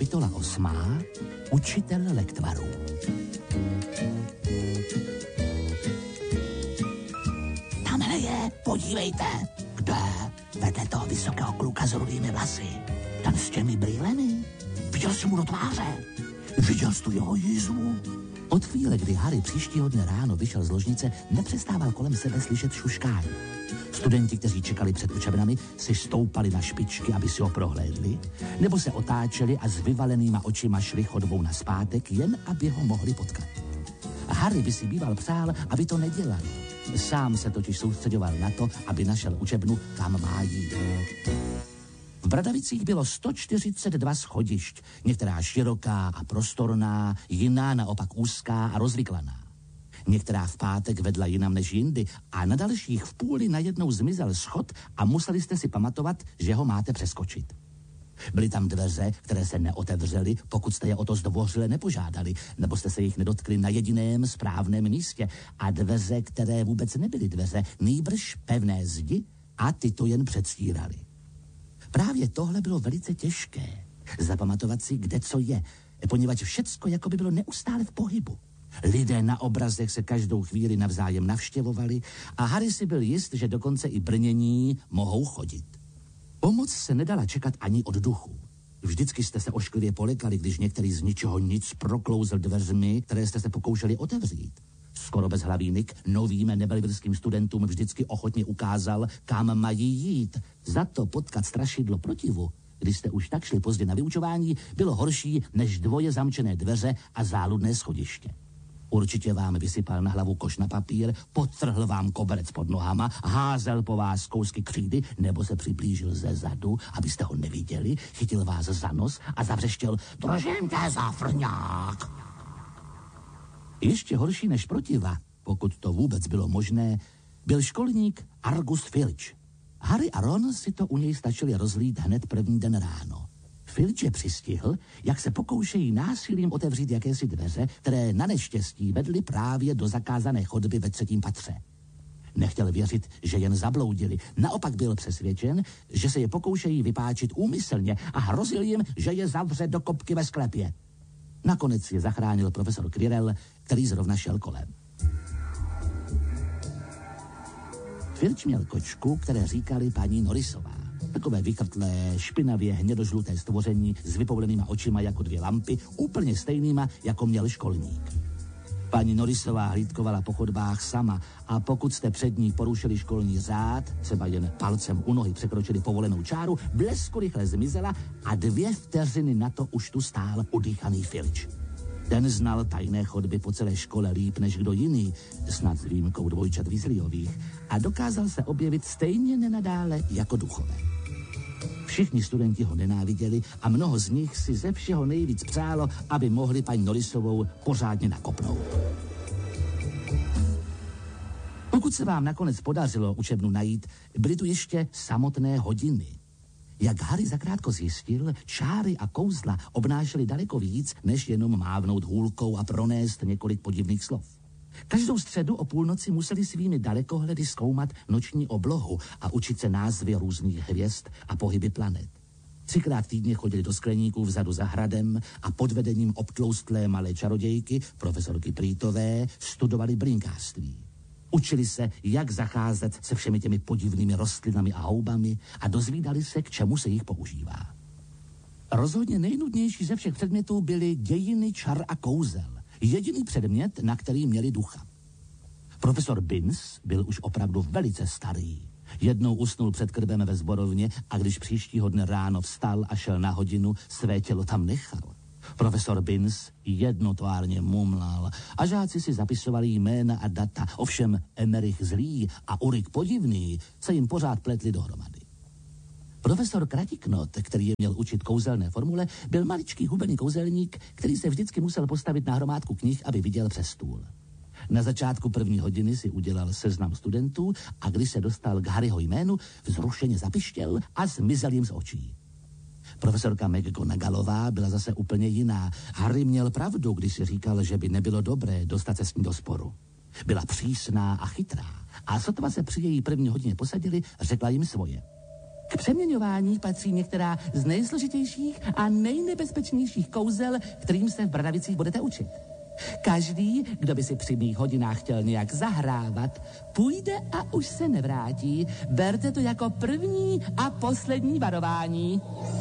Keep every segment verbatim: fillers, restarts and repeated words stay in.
Kapitola osmá. Učitel lektvarů. Tamhle je, podívejte. Kde? Vedle toho vysokého kluka s rudými vlasy. Ten s těmi brýlemi. Viděl jsi mu do tváře. Viděl jsi tu jeho jízvu. Od chvíle, kdy Harry příštího dne ráno vyšel z ložnice, nepřestával kolem sebe slyšet šuškání. Studenti, kteří čekali před učebnami, si stoupali na špičky, aby si ho prohlédli, nebo se otáčeli a s vyvalenýma očima šli chodbou nazpátek, jen aby ho mohli potkat. Harry by si býval přál, aby to nedělali. Sám se totiž soustředoval na to, aby našel učebnu, kam má jít. V Bradavicích bylo sto čtyřicet dva schodišť, některá široká a prostorná, jiná naopak úzká a rozvyklaná. Některá v pátek vedla jinam než jindy a na dalších v půli najednou zmizel schod a museli jste si pamatovat, že ho máte přeskočit. Byly tam dveře, které se neotevřely, pokud jste je o to zdvořile nepožádali, nebo jste se jich nedotkli na jediném správném místě, a dveře, které vůbec nebyly dveře, nýbrž pevné zdi, a ty to jen předstírali. Právě tohle bylo velice těžké, zapamatovat si, kde co je, poněvadž všecko jako by bylo neustále v pohybu. Lidé na obrazech se každou chvíli navzájem navštěvovali a Harry si byl jist, že dokonce i brnění mohou chodit. Pomoc se nedala čekat ani od duchů. Vždycky jste se ošklivě polekali, když některý z ničeho nic proklouzl dveřmi, které jste se pokoušeli otevřít. Skoro bezhlavý Nick novým nebelvírským studentům vždycky ochotně ukázal, kam mají jít. Za to potkat strašidlo protivu, když jste už tak šli pozdě na vyučování, bylo horší než dvoje zamčené dveře a záludné schodiště. Určitě vám vysypal na hlavu koš na papír, podtrhl vám koberec pod nohama, házel po vás kousky křídy, nebo se přiblížil ze zadu, abyste ho neviděli, chytil vás za nos a zavřeštěl: držím tě za frňák. Ještě horší než protiva, pokud to vůbec bylo možné, byl školník Argus Filch. Harry a Ron si to u něj stačili rozlít hned první den ráno. Filch je přistihl, jak se pokoušejí násilím otevřít jakési dveře, které na neštěstí vedly právě do zakázané chodby ve třetím patře. Nechtěl věřit, že jen zabloudili. Naopak byl přesvědčen, že se je pokoušejí vypáčit úmyslně a hrozil jim, že je zavře do kopky ve sklepě. Nakonec je zachránil profesor Quirrell, který zrovna šel kolem. Filch měl kočku, které říkali paní Norrisová. Takové vychrtlé, špinavě hnědožluté stvoření s vypovlenýma očima jako dvě lampy, úplně stejnýma, jako měl školník. Paní Norrisová hlídkovala po chodbách sama a pokud jste před ní porušili školní řád, třeba jen palcem u nohy překročili povolenou čáru, blesku rychle zmizela a dvě vteřiny na to už tu stál udýchaný Filch. Ten znal tajné chodby po celé škole líp než kdo jiný, snad s výjimkou dvojčat Weasleyových, a dokázal se objevit stejně nenadále jako duchové. Všichni studenti ho nenáviděli a mnoho z nich si ze všeho nejvíc přálo, aby mohli paní Norrisovou pořádně nakopnout. Pokud se vám nakonec podařilo učebnu najít, byly tu ještě samotné hodiny. Jak Harry zakrátko zjistil, čáry a kouzla obnášely daleko víc, než jenom mávnout hůlkou a pronést několik podivných slov. Každou středu o půlnoci museli svými dalekohledy zkoumat noční oblohu a učit se názvy různých hvězd a pohyby planet. Třikrát týdně chodili do skleníků vzadu za hradem a pod vedením obtloustlé malé čarodějky, profesorky Prýtové, studovali brinkářství. Učili se, jak zacházet se všemi těmi podivnými rostlinami a houbami a dozvídali se, k čemu se jich používá. Rozhodně nejnudnější ze všech předmětů byly dějiny čar a kouzel. Jediný předmět, na který měli ducha. Profesor Binns byl už opravdu velice starý. Jednou usnul před krbem ve sborovně a když příštího dne ráno vstal a šel na hodinu, své tělo tam nechal. Profesor Binns jednotvárně mumlal a žáci si zapisovali jména a data, ovšem Emerich Zlý a Urik Podivný se jim pořád pletli dohromady. Profesor Kratiknot, který je měl učit kouzelné formule, byl maličký hubený kouzelník, který se vždycky musel postavit na hromádku knih, aby viděl přes stůl. Na začátku první hodiny si udělal seznam studentů a když se dostal k Harryho jménu, vzrušeně zapištěl a zmizel jim z očí. Profesorka McGonagallová byla zase úplně jiná. Harry měl pravdu, když si říkal, že by nebylo dobré dostat se s ní do sporu. Byla přísná a chytrá a sotva se při její první hodině posadili, řekla jim svoje. K přeměňování patří některá z nejsložitějších a nejnebezpečnějších kouzel, kterým se v Bradavicích budete učit. Každý, kdo by si při mých hodinách chtěl nějak zahrávat, půjde a už se nevrátí. Berte to jako první a poslední varování.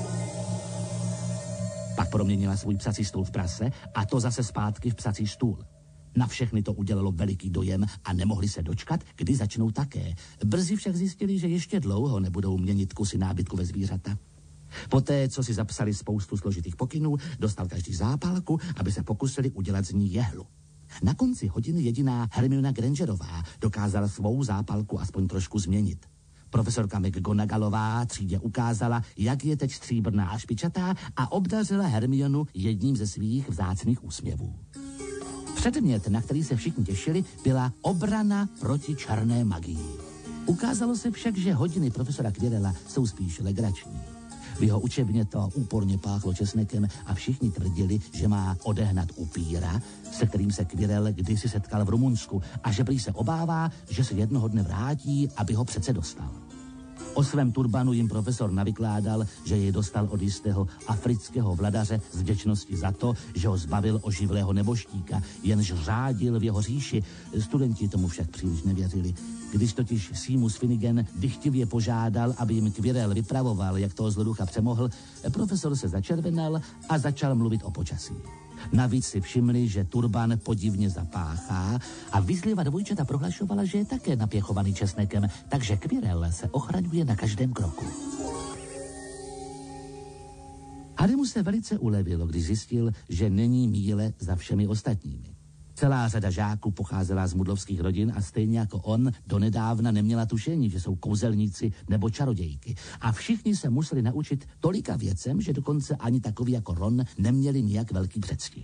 Pak proměnila svůj psací stůl v prase a to zase zpátky v psací stůl. Na všechny to udělalo veliký dojem a nemohli se dočkat, kdy začnou také. Brzy však zjistili, že ještě dlouho nebudou měnit kusy nábytku ve zvířata. Poté, co si zapsali spoustu složitých pokynů, dostal každý zápalku, aby se pokusili udělat z ní jehlu. Na konci hodiny jediná Hermiona Grangerová dokázala svou zápalku aspoň trošku změnit. Profesorka McGonagallová třídě ukázala, jak je teď stříbrná a špičatá a obdařila Hermionu jedním ze svých vzácných úsměvů. Předmět, na který se všichni těšili, byla obrana proti černé magii. Ukázalo se však, že hodiny profesora Quirrella jsou spíš legrační. V jeho učebně to úporně páchlo česnekem a všichni tvrdili, že má odehnat upíra, se kterým se Quirrell kdysi setkal v Rumunsku a že prý se obává, že se jednoho dne vrátí, aby ho přece dostal. O svém turbanu jim profesor navykládal, že jej dostal od jistého afrického vladaře z vděčnosti za to, že ho zbavil oživlého neboštíka, jenž řádil v jeho říši. Studenti tomu však příliš nevěřili. Když totiž Seamus Finnegan dychtivě požádal, aby jim Quirrell vypravoval, jak toho zloducha přemohl, profesor se začervenal a začal mluvit o počasí. Navíc si všimli, že turban podivně zapáchá a vyzliva dvojčata prohlašovala, že je také napěchovaný česnekem, takže Quirrell se ochraňuje na každém kroku. Harrymu se velice ulevilo, když zjistil, že není míle za všemi ostatními. Celá řada žáků pocházela z mudlovských rodin a stejně jako on donedávna neměla tušení, že jsou kouzelníci nebo čarodějky. A všichni se museli naučit tolika věcem, že dokonce ani takový jako Ron neměli nijak velký předstih.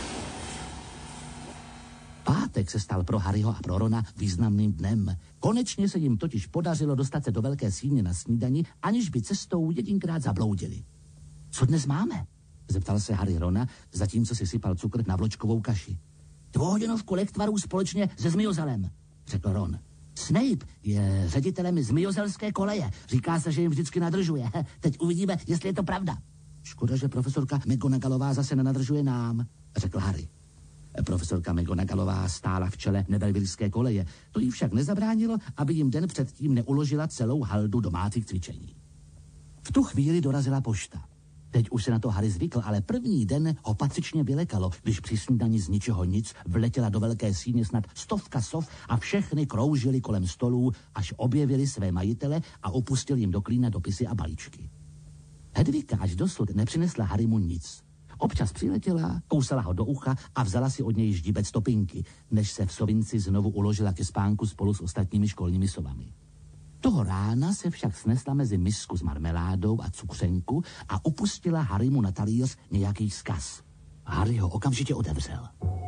Pátek se stal pro Harryho a pro Rona významným dnem. Konečně se jim totiž podařilo dostat se do velké síně na snídani, aniž by cestou jedinkrát zabloudili. Co dnes máme? Zeptal se Harry Rona, zatímco si sypal cukr na vločkovou kaši. Dvouhodinovku lektvarů společně se Zmiozelem, řekl Ron. Snape je ředitelem Zmiozelské koleje. Říká se, že jim vždycky nadržuje. Teď uvidíme, jestli je to pravda. Škoda, že profesorka McGonagallová zase nenadržuje nám, řekl Harry. Profesorka McGonagallová stála v čele Nevillevilské koleje. To jí však nezabránilo, aby jim den předtím neuložila celou haldu domácích cvičení. V tu chvíli dorazila pošta. Teď už se na to Harry zvykl, ale první den ho patřičně vylekalo, když při snídani z ničeho nic vletěla do velké síně snad stovka sov a všechny kroužily kolem stolů, až objevili své majitele a opustil jim do klína dopisy a balíčky. Hedvika až dosud nepřinesla Harrymu nic. Občas přiletěla, kousala ho do ucha a vzala si od něj ždibec topinky, než se v sovinci znovu uložila ke spánku spolu s ostatními školními sovami. Toho rána se však snesla mezi misku s marmeládou a cukřenku a upustila Harrymu na talíř nějaký vzkaz. Harry ho okamžitě otevřel.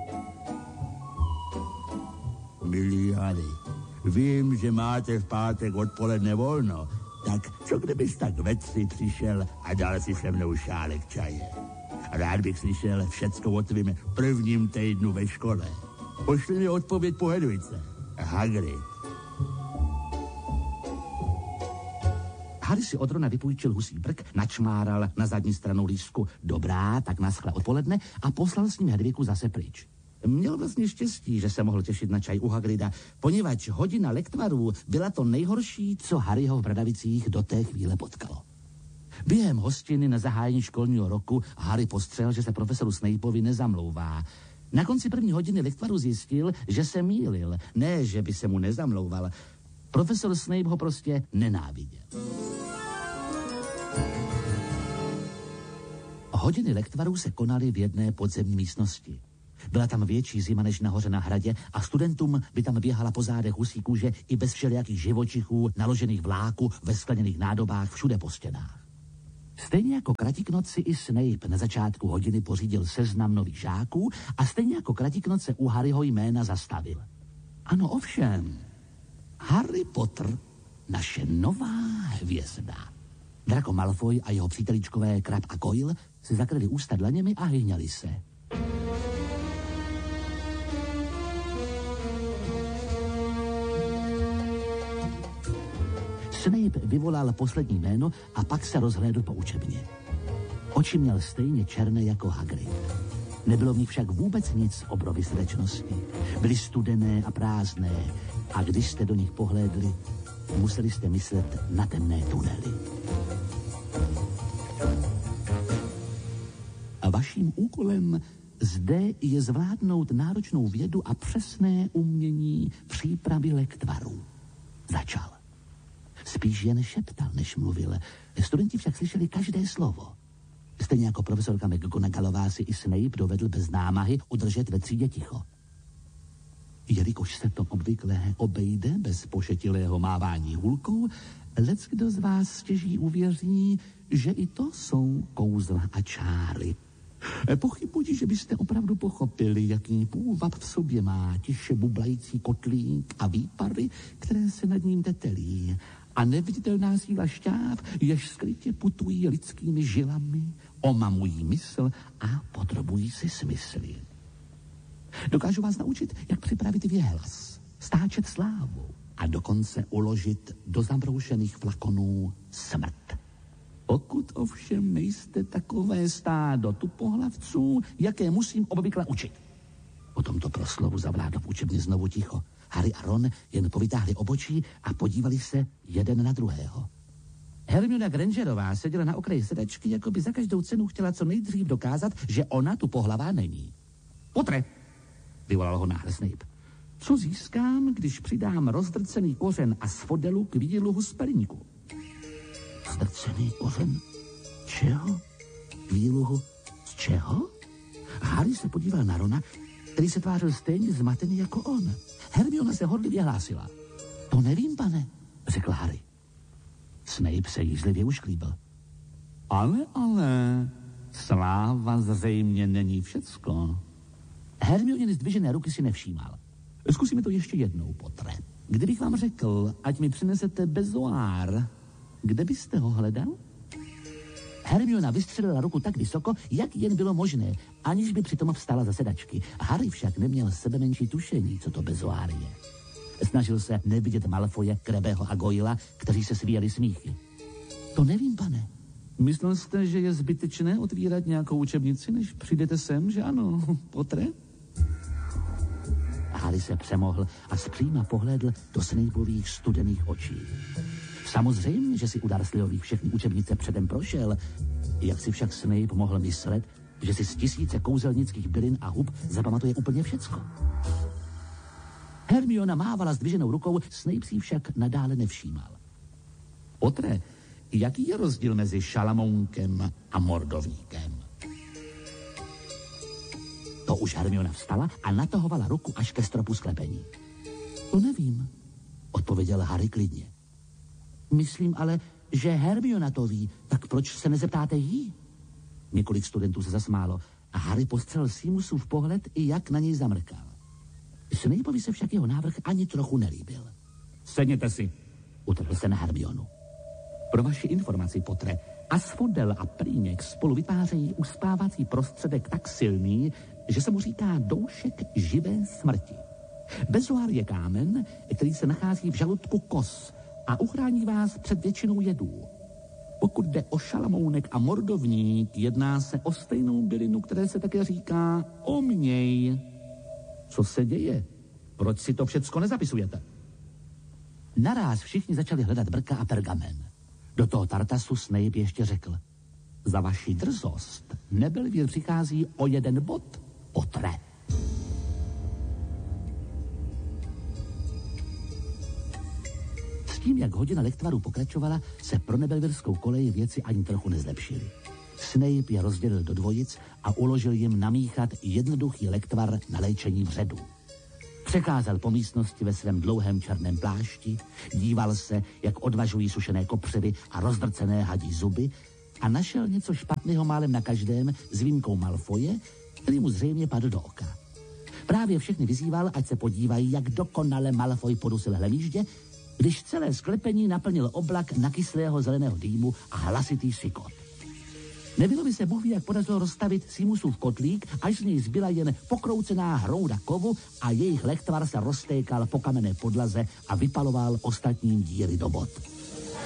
Milý Harry, vím, že máte v pátek odpoledne volno, tak co kdybys tak ve tři přišel a dal si se mnou šálek čaje. Rád bych slyšel všecko o tvým prvním týdnu ve škole. Pošli mi odpověď po Hedvice. Hagrid. Harry si od Rona vypůjčil husí brk, načmáral na zadní stranu lístku dobrá, tak naschle odpoledne a poslal s ním Hedviku zase pryč. Měl vlastně štěstí, že se mohl těšit na čaj u Hagrida, poněvadž hodina lektvarů byla to nejhorší, co Harryho v Bradavicích do té chvíle potkalo. Během hostiny na zahájení školního roku Harry postřehl, že se profesoru Snapeovi nezamlouvá. Na konci první hodiny lektvaru zjistil, že se mýlil, ne, že by se mu nezamlouval. Profesor Snape ho prostě nenáviděl. Hodiny lektvarů se konaly v jedné podzemní místnosti. Byla tam větší zima než nahoře na hradě a studentům by tam běhala po zádech husí kůže i bez všelijakých živočichů naložených vláku ve skleněných nádobách všude po stěnách. Stejně jako Kratiknot si i Snape na začátku hodiny pořídil seznam nových žáků a stejně jako Kratiknot se u Harryho jména zastavil. Ano, ovšem, Harry Potter, naše nová hvězda. Draco Malfoy a jeho přítelíčkové Crabbe a Goyle si zakryli ústa dlaněmi a hyňali se. Snape vyvolal poslední jméno a pak se rozhlédl po učebně. Oči měl stejně černé jako Hagrid. Nebylo v nich však vůbec nic obrovy srdečnosti. Byly studené a prázdné a když jste do nich pohlédli, museli jste myslet na temné tunely. A vaším úkolem zde je zvládnout náročnou vědu a přesné umění přípravy lektvarů. Začal. Spíš jen šeptal, než mluvil. Studenti však slyšeli každé slovo. Stejně jako profesorka McGonagallová si i Snape dovedl bez námahy udržet ve třídě ticho. Jelikož se to obvykle obejde bez pošetilého mávání hůlkou, leckdo z vás stěží uvěří, že i to jsou kouzla a čáry. Pochybuji, že byste opravdu pochopili, jaký půvab v sobě má tiše bublající kotlík a výpary, které se nad ním tetelí. A neviditelná síla šťáv, jež skrytě putují lidskými žilami, omamují mysl a podrobují si smysly. Dokážu vás naučit, jak připravit věhlas, stáčet slávu a dokonce uložit do zabroušených flakonů smrt. Pokud ovšem nejste takové stádo tupohlavců, jaké musím obvykle učit. O tomto proslovu zavládlo v učebně znovu ticho. Harry a Ron jen povytáhli obočí a podívali se jeden na druhého. Hermiona Grangerová seděla na okraji sedačky, jako by za každou cenu chtěla co nejdřív dokázat, že ona tu pohlavá není. Potre, vyvolal ho náhle Snape. Co získám, když přidám rozdrcený kořen a sfodelu k výluhu z perníku? Zdrcený kořen? Čeho? K výluhu z čeho? Harry se podíval na Rona, který se tvářil stejně zmatený jako on. Hermiona se horlivě hlásila. To nevím, pane, řekl Harry. Snape se jízlivě ušklíbil. Ale, ale, sláva zřejmě není všecko. Hermioniny zdvižené ruky si nevšímal. Zkusíme to ještě jednou, Potre. Kdybych vám řekl, ať mi přinesete bezoár, kde byste ho hledal? Hermiona vystřelila ruku tak vysoko, jak jen bylo možné, aniž by přitom vstala ze sedačky. Harry však neměl sebe menší tušení, co to bezoár je. Snažil se nevidět Malfoje, Krebeho a Goyla, kteří se svíjeli smíchy. To nevím, pane. Myslel jste, že je zbytečné otvírat nějakou učebnici, než přijdete sem, že ano, Potre? Harry se přemohl a zpříma pohlédl do Snapeových studených očí. Samozřejmě, že si u Dursleyových všechny učebnice předem prošel. Jak si však Snape mohl myslet, že si z tisíce kouzelnických bylin a hub zapamatuje úplně všecko? Hermiona mávala zdviženou rukou, Snape si však nadále nevšímal. Potre, jaký je rozdíl mezi Šalamounkem a Mordovníkem? To už Hermiona vstala a natahovala ruku až ke stropu sklepení. To nevím, odpověděl Harry klidně. Myslím ale, že Hermiona to ví, tak proč se nezeptáte jí? Několik studentů se zasmálo a Harry postřel Seamusův pohled i jak na něj zamrkal. Snapeovi se však jeho návrh ani trochu nelíbil. Sedněte si, utrhl se na Hermionu. Pro vaši informaci, Potre, Asphodel a Prýněk spolu vytvářejí uspávací prostředek tak silný, že se mu říká doušek živé smrti. Bezoár je kámen, který se nachází v žaludku kos a uchrání vás před většinou jedů. Pokud jde o Šalamounek a Mordovník, jedná se o stejnou bylinu, které se také říká omněj. Co se děje? Proč si to všecko nezapisujete? Naráz všichni začali hledat brka a pergamen. Do toho Tartasu Snape ještě řekl. Za vaši drzost Nebelvír přichází o jeden bod, Potre. S tím, jak hodina lektvaru pokračovala, se pro Nebelvírskou kolej věci ani trochu nezlepšily. Snape je rozdělil do dvojic a uložil jim namíchat jednoduchý lektvar na léčení vředu. Přecházel po místnosti ve svém dlouhém černém plášti, díval se, jak odvažují sušené kopřivy a rozdrcené hadí zuby a našel něco špatného málem na každém s výjimkou Malfoje, který mu zřejmě padl do oka. Právě všechny vyzýval, ať se podívají, jak dokonale Malfoy podusil hlemíždě, když celé sklepení naplnil oblak nakyslého zeleného dýmu a hlasitý sykot. Nevilovi se Bůh ví, jak podařilo rozstavit Seamusův kotlík, až z něj zbyla jen pokroucená hrouda kovu a jejich lektvar se roztékal po kamenné podlaze a vypaloval ostatním díry do bod.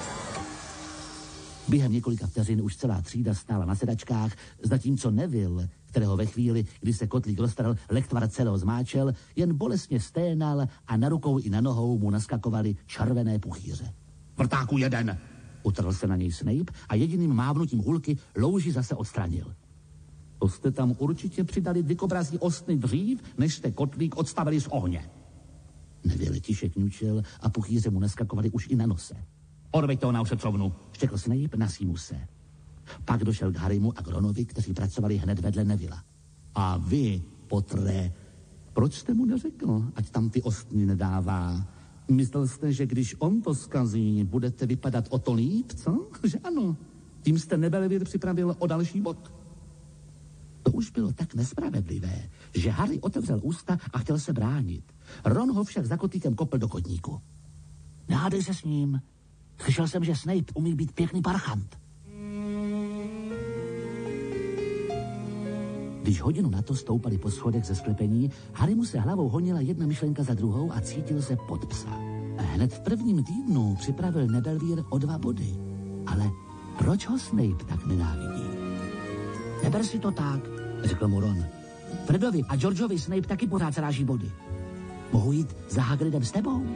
Během několika vteřin už celá třída stála na sedačkách, zatímco Neville, kterého ve chvíli, kdy se kotlík roztrhl, lektvar celého zmáčel, jen bolestně sténal a na rukou i na nohou mu naskakovaly červené puchýře. Vrtáku jeden! Utrhl se na něj Snape a jediným mávnutím hulky louži zase odstranil. To jste tam určitě přidali dikobrazí ostny dřív, než jste kotlík odstavili z ohně. Neville tiše kňučel a puchýře mu naskakovaly už i na nose. Odveď toho na ošetřovnu, štěkl Snape na svým se. Pak došel k Harrymu a k Ronovi, kteří pracovali hned vedle Nevilla. A vy, Pottere, proč jste mu neřekl, ať tam ty ostny nedává? Myslel jste, že když on to zkazí, budete vypadat o to líp, co? Že ano. Tím jste Nebelvír připravil o další bod. To už bylo tak nespravedlivé, že Harry otevřel ústa a chtěl se bránit. Ron ho však za kotlíkem kopl do kotníku. Nehádej se s ním. Slyšel jsem, že Snape umí být pěkný parchant. Když hodinu na to stoupali po schodech ze sklepení, Harry mu se hlavou honila jedna myšlenka za druhou a cítil se pod psa. Hned v prvním týdnu připravil Nebelvír o dva body. Ale proč ho Snape tak nenávidí? Neber si to tak, řekl mu Ron. Fredovi a Georgeovi Snape taky pořád sráží body. Mohu jít za Hagridem s tebou?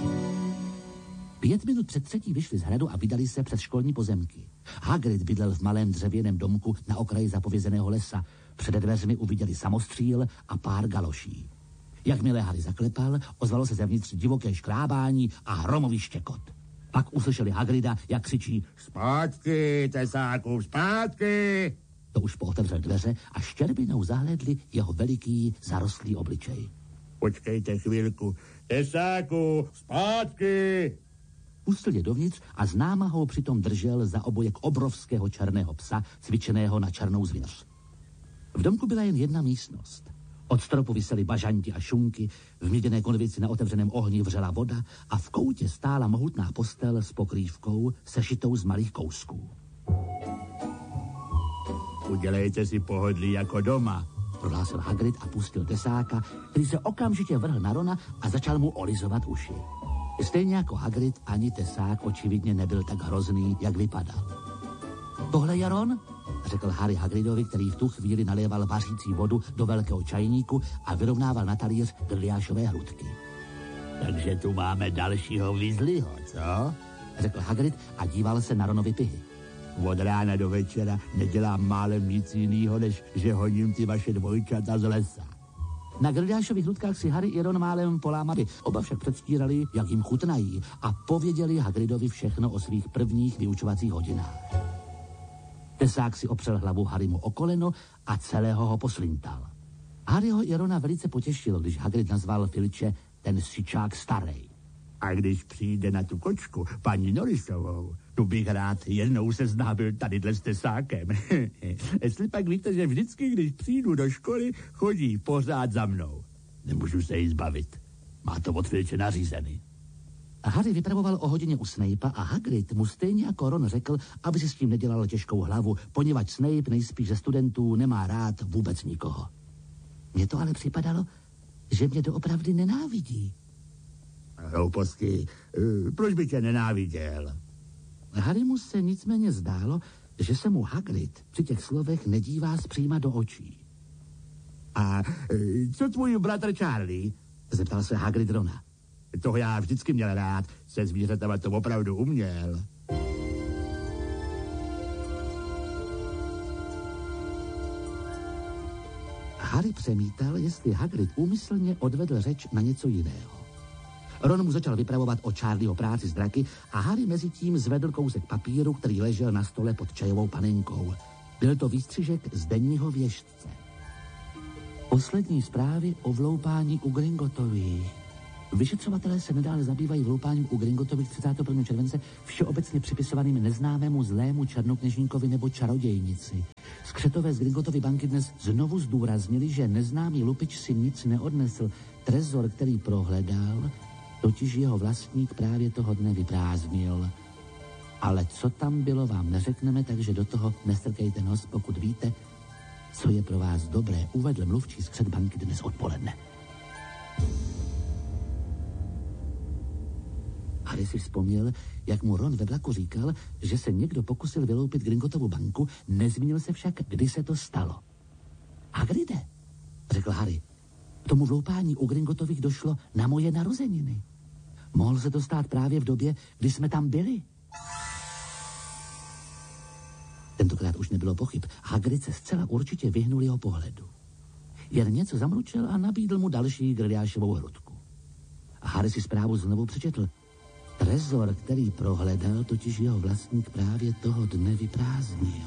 Pět minut před třetí vyšli z hradu a vydali se přes školní pozemky. Hagrid bydlel v malém dřevěném domku na okraji zapovězeného lesa. Před dveřmi uviděli samostříl a pár galoší. Jakmile Harry zaklepal, ozvalo se zevnitř divoké škrábání a hromový štěkot. Pak uslyšeli Hagrida, jak křičí Zpátky, tesáku, zpátky! To už pootevřel dveře a štěrbinou zahlédli jeho veliký, zarostlý obličej. Počkejte chvilku. Tesáku, zpátky! Pustil je dovnitř a s námahou přitom držel za obojek obrovského černého psa, cvičeného na černou zvěř. V domku byla jen jedna místnost. Od stropu visely bažanti a šunky, v měděné konvici na otevřeném ohni vřela voda a v koutě stála mohutná postel s pokrývkou sešitou z malých kousků. Udělejte si pohodlí jako doma, prohlásil Hagrid a pustil Tesáka, který se okamžitě vrhl na Rona a začal mu olizovat uši. Stejně jako Hagrid, ani Tesák očividně nebyl tak hrozný, jak vypadal. Tohle je Ron? Řekl Harry Hagridovi, který v tu chvíli naléval vařící vodu do velkého čajníku a vyrovnával na talíř Gildeášové hrudky. Takže tu máme dalšího Weasleyho, co? Řekl Hagrid a díval se na Ronovi pihy. Od rána do večera nedělám málem nic jinýho, než že hodím ty vaše dvojčata z lesa. Na Gildeášových hrudkách si Harry i Ron málem polámali, oba však předstírali, jak jim chutnají a pověděli Hagridovi všechno o svých prvních vyučovacích hodinách. Tesák si opřel hlavu Harrymu o koleno a celého ho poslintal. Harryho i Rona velice potěšilo, když Hagrid nazval Filče ten sičák starej. A když přijde na tu kočku, paní Norrisovou, tu bych rád jednou se známil tadyhle s Tesákem. Jestli pak víte, že vždycky, když přijdu do školy, chodí pořád za mnou. Nemůžu se jí zbavit. Má to od Filče nařízený. A Harry vypravoval o hodině u Snape'a a Hagrid mu stejně jako Ron řekl, aby si s tím nedělal těžkou hlavu, poněvadž Snape nejspíš ze studentů nemá rád vůbec nikoho. Mně to ale připadalo, že mě doopravdy nenávidí. Hlouposti, proč by tě nenáviděl? Harrymu se nicméně zdálo, že se mu Hagrid při těch slovech nedívá zpříma do očí. A co tvůj bratr Charlie? Zeptal se Hagrid Rona. Toho já vždycky měl rád, se zvířatama to opravdu uměl. Harry přemítal, jestli Hagrid úmyslně odvedl řeč na něco jiného. Ron mu začal vypravovat o Charlieho práci s draky a Harry mezi tím zvedl kousek papíru, který ležel na stole pod čajovou panenkou. Byl to výstřižek z denního věštce. Poslední zprávy o vloupání u Gringottových. Vyšetřovatelé se nedále zabývají vloupáním u Gringottových třicátého prvního července všeobecně připisovaným neznámému zlému černokněžníkovi nebo čarodějnici. Skřetové z Gringottovy banky dnes znovu zdůraznili, že neznámý lupič si nic neodnesl. Trezor, který prohledal, totiž jeho vlastník právě toho dne vyprázdnil. Ale co tam bylo, vám neřekneme, takže do toho nestrkejte nos, pokud víte, co je pro vás dobré, uvedl mluvčí skřet banky dnes odpoledne. Harry si vzpomněl, jak mu Ron ve vlaku říkal, že se někdo pokusil vyloupit Gringottovu banku, nezmínil se však, kdy se to stalo. Hagride, řekl Harry, tomu vloupání u Gringottových došlo na moje narozeniny. Mohl se to stát právě v době, kdy jsme tam byli. Tentokrát už nebylo pochyb. Hagrid se zcela určitě vyhnul jeho pohledu. Jen něco zamručel a nabídl mu další Grilliášovou hrudku. A Harry si zprávu znovu přečetl. Trezor, který prohledal, totiž jeho vlastník právě toho dne vyprázdnil.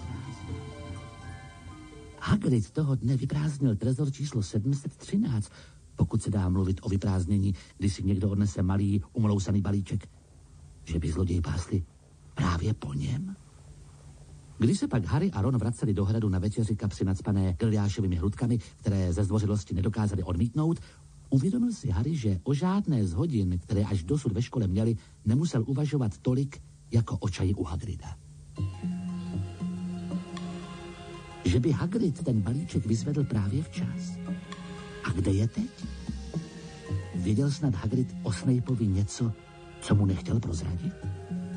Hagrid toho dne vyprázdnil trezor číslo sedm set třináct, pokud se dá mluvit o vyprázdnění, kdy si někdo odnese malý, umlousaný balíček. Že by zloději pásli právě po něm? Když se pak Harry a Ron vraceli do hradu na večeři kapsy nacpané Grilliášovými hrudkami, které ze zdvořilosti nedokázali odmítnout, uvědomil si Harry, že o žádné z hodin, které až dosud ve škole měli, nemusel uvažovat tolik, jako o čaji u Hagrida. Že by Hagrid ten balíček vyzvedl právě včas. A kde je teď? Věděl snad Hagrid o Snapeovi něco, co mu nechtěl prozradit?